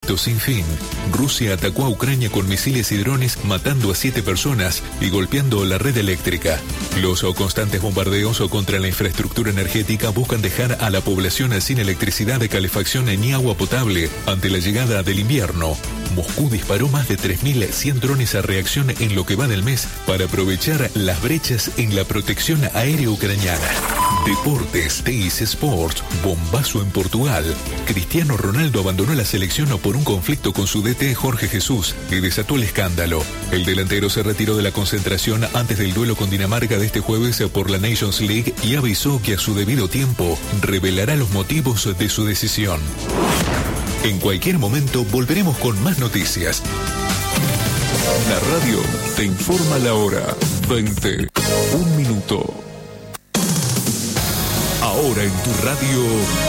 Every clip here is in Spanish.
conflicto sin fin. Rusia atacó a Ucrania con misiles y drones, matando a 7 personas y golpeando la red eléctrica. Los constantes bombardeos contra la infraestructura energética buscan dejar a la población sin electricidad de calefacción ni agua potable ante la llegada del invierno. Moscú disparó más de 3.100 drones a reacción en lo que va del mes para aprovechar las brechas en la protección aérea ucraniana. Deportes, Teis Sports, bombazo en Portugal. Cristiano Ronaldo abandonó la selección por un conflicto con su DT Jorge Jesús, que desató el escándalo. El delantero se retiró de la concentración antes del duelo con Dinamarca de este jueves por la Nations League y avisó que a su debido tiempo revelará los motivos de su decisión. En cualquier momento volveremos con más noticias. La radio te informa la hora. 20, 1 minuto. Ahora en tu radio,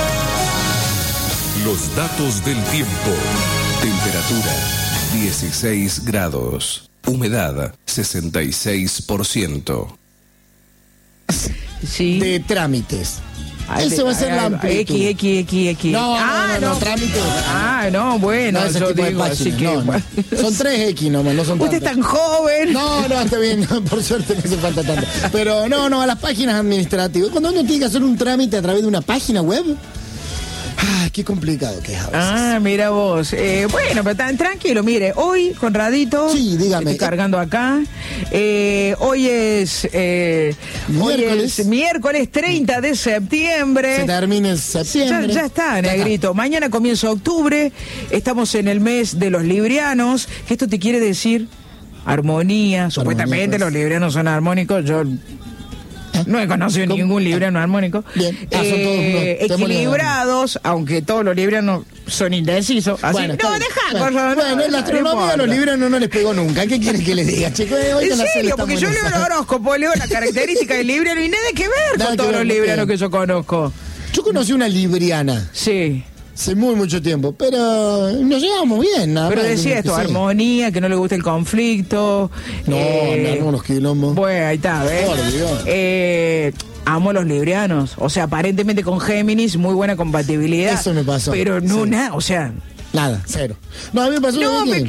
los datos del tiempo. Temperatura 16 grados. Humedad 66%. Sí. De trámites. Ese va a ser la amplitud. X. No, trámites. No, bueno, No, ese yo tipo de digo, páginas, así que... no. Son 3X nomás, no son Usted es tantas. tan joven. No, está bien, por suerte no hace falta tanto. Pero no, a las páginas administrativas. Cuando uno tiene que hacer un trámite a través de una página web, qué complicado que es a veces. Mira vos. Bueno, pero tan tranquilo, mire, hoy, Conradito. Sí, dígame. Estoy cargando acá. Hoy es miércoles 30 de septiembre. Se termina el septiembre. Ya está, negrito. Mañana comienza octubre. Estamos en el mes de los librianos. Que esto te quiere decir armonía. Supuestamente los librianos son armónicos. Yo no he conocido ningún libriano armónico. Bien. Son todos equilibrados, aunque todos los librianos son indecisos. Así, bueno, en la astronomía a los librianos no les pegó nunca. ¿Qué quieren que les diga, chicos? En serio, porque yo leo el horóscopo, leo la característica del libriano y nada que ver con todos los librianos que yo conozco. Yo conocí una libriana. Sí. Hace mucho tiempo, pero nos llevamos bien, nada pero más. Decía esto, armonía, que no le gusta el conflicto. No, unos quilombos. Bueno, ahí está, ¿ves? Por Dios. Amo los librianos. O sea, aparentemente con Géminis, muy buena compatibilidad. Eso me pasó. Pero no, nada, o sea... Nada, cero. No, a mí me pasó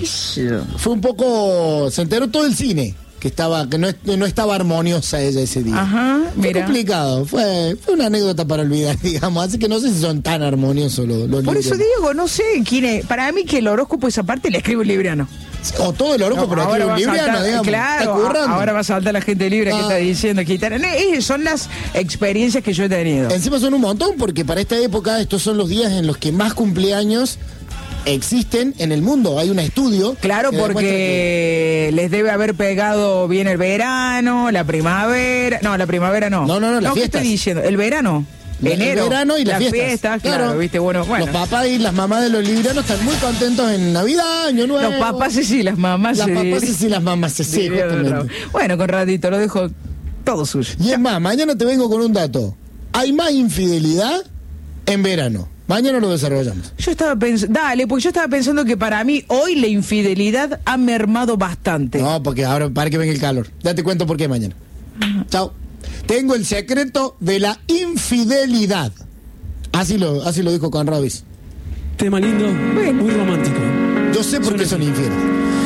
fue un poco... Se enteró todo el cine. Que no estaba armoniosa ella ese día. Ajá, fue complicado, fue una anécdota para olvidar, digamos, así que no sé si son tan armoniosos los libros. Por eso digo, no sé quién es. Para mí que el horóscopo esa parte le escribe un libriano. O todo el horóscopo, pero escribe un libriano, digamos. Claro, ahora va a saltar la gente libre que está diciendo que son las experiencias que yo he tenido. Encima son un montón, porque para esta época estos son los días en los que más cumpleaños existen en el mundo. Hay un estudio. Claro, porque les debe haber pegado bien el verano, la primavera. No, la primavera no. No, las fiestas. ¿Qué estoy diciendo? El verano. Enero. El verano y las fiestas. Claro, viste, bueno. Los papás y las mamás de los librianos están muy contentos en Navidad, Año Nuevo. Los papás sí, las mamás sí. Las mamás sí, justamente. Bueno, Conradito, lo dejo todo suyo. Y es más, mañana te vengo con un dato. Hay más infidelidad en verano. Mañana lo desarrollamos. Yo estaba pensando que para mí hoy la infidelidad ha mermado bastante. No, porque ahora para que venga el calor. Ya te cuento por qué mañana. Chao. Tengo el secreto de la infidelidad. Así lo dijo Conradis. Tema lindo, muy romántico. Yo sé por qué son infieles.